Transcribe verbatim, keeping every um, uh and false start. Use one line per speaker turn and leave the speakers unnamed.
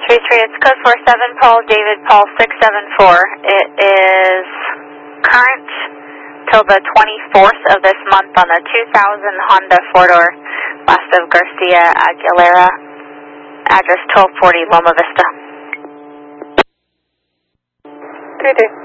three three, it's code four seven, Paul David Paul six seven four. It is current till the twenty-fourth of this month on a two thousand Honda four-door, last of Garcia Aguilera, address twelve forty Loma Vista.
three three.